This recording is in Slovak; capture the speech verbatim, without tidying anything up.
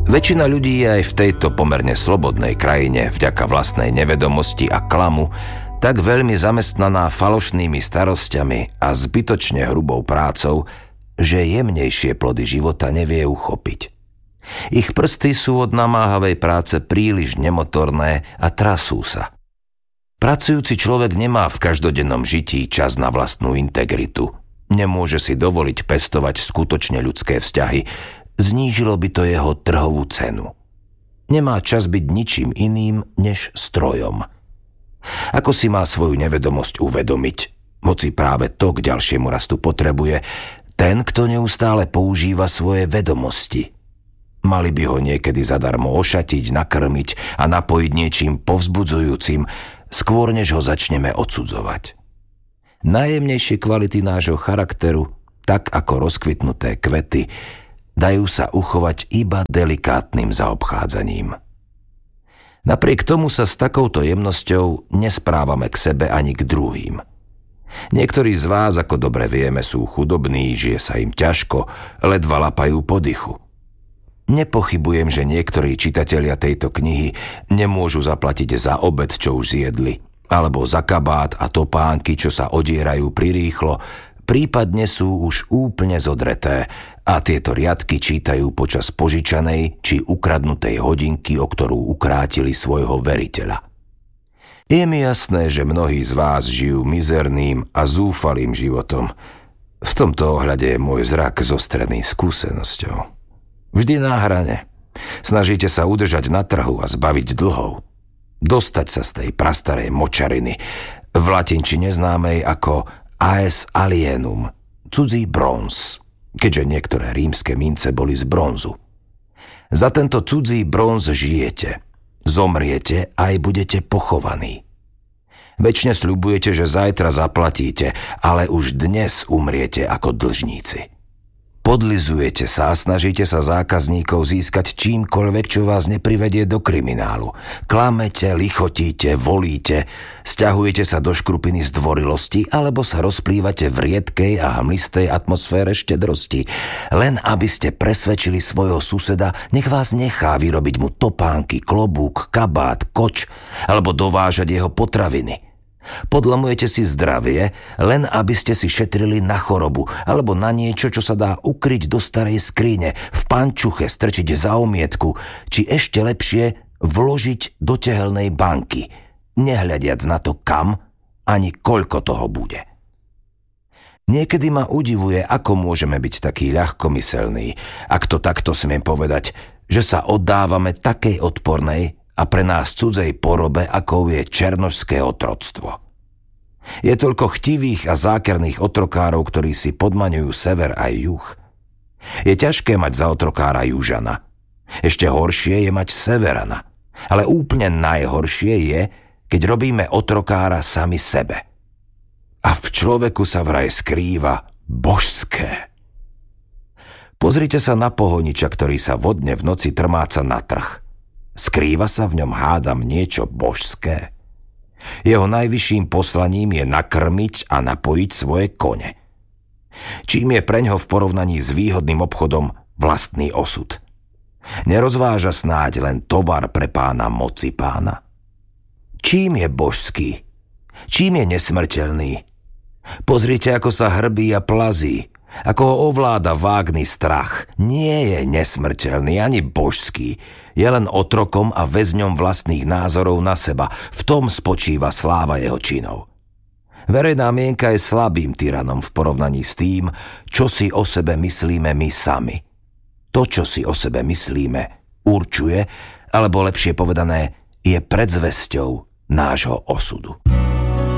Väčšina ľudí je aj v tejto pomerne slobodnej krajine vďaka vlastnej nevedomosti a klamu tak veľmi zamestnaná falošnými starosťami a zbytočne hrubou prácou, že jemnejšie plody života nevie uchopiť. Ich prsty sú od namáhavej práce príliš nemotorné a trasú sa. Pracujúci človek nemá v každodennom žití čas na vlastnú integritu. Nemôže si dovoliť pestovať skutočne ľudské vzťahy. Znížilo by to jeho trhovú cenu. Nemá čas byť ničím iným než strojom. Ako si má svoju nevedomosť uvedomiť, hoci práve to k ďalšiemu rastu potrebuje, ten, kto neustále používa svoje vedomosti. Mali by ho niekedy zadarmo ošatiť, nakrmiť a napojiť niečím povzbudzujúcim, skôr než ho začneme odsudzovať. Najjemnejšie kvality nášho charakteru, tak ako rozkvitnuté kvety, dajú sa uchovať iba delikátnym zaobchádzaním. Napriek tomu sa s takouto jemnosťou nesprávame k sebe ani k druhým. Niektorí z vás, ako dobre vieme, sú chudobní, žije sa im ťažko, ledva lapajú po dychu. Nepochybujem, že niektorí čitatelia tejto knihy nemôžu zaplatiť za obed, čo už zjedli, alebo za kabát a topánky, čo sa odierajú prirýchlo, prípadne sú už úplne zodreté a tieto riadky čítajú počas požičanej či ukradnutej hodinky, o ktorú ukrátili svojho veriteľa. Je mi jasné, že mnohí z vás žijú mizerným a zúfalým životom. V tomto ohľade je môj zrak zostrený skúsenosťou. Vždy na hrane. Snažíte sa udržať na trhu a zbaviť dlhov. Dostať sa z tej prastarej močariny, v latinčine známej ako aes alienum, cudzí bronz, keďže niektoré rímske mince boli z bronzu. Za tento cudzí bronz žijete, zomriete a aj budete pochovaní. Večne sľubujete, že zajtra zaplatíte, ale už dnes umriete ako dlžníci. Podlizujete sa a snažíte sa zákazníkov získať čímkoľvek, čo vás neprivedie do kriminálu. Klamete, lichotíte, volíte, sťahujete sa do škrupiny zdvorilosti alebo sa rozplývate v riedkej a hmlistej atmosfére štedrosti, len aby ste presvedčili svojho suseda, nech vás nechá vyrobiť mu topánky, klobúk, kabát, koč alebo dovážať jeho potraviny. Podlamujete si zdravie, len aby ste si šetrili na chorobu alebo na niečo, čo sa dá ukryť do starej skrine, v pančuche strčiť za omietku, či ešte lepšie vložiť do tehelnej banky, nehľadiac na to kam ani koľko toho bude. Niekedy ma udivuje, ako môžeme byť takí ľahkomyselní, ak to takto smiem povedať, že sa oddávame takej odpornej a pre nás cudzej porobe, akou je černošské otroctvo. Je toľko chtivých a zákerných otrokárov, ktorí si podmaňujú sever aj juh. Je ťažké mať za otrokára južana. Ešte horšie je mať severana. Ale úplne najhoršie je, keď robíme otrokára sami sebe. A v človeku sa vraj skrýva božské. Pozrite sa na pohoniča, ktorý sa vodne v noci trmáca na trh. Skrýva sa v ňom, hádam, niečo božské. Jeho najvyšším poslaním je nakrmiť a napojiť svoje kone. Čím je preňho v porovnaní s výhodným obchodom vlastný osud? Nerozváža snáď len tovar pre pána moci pána? Čím je božský? Čím je nesmrteľný? Pozrite, ako sa hrbí a plazí, ako ho ovláda vágný strach. Nie je nesmrteľný ani božský, je len otrokom a väzňom vlastných názorov na seba. V tom spočíva sláva jeho činov. Verejná mienka je slabým tyranom v porovnaní s tým, čo si o sebe myslíme my sami. To, čo si o sebe myslíme, určuje, alebo lepšie povedané, je predzvesťou nášho osudu.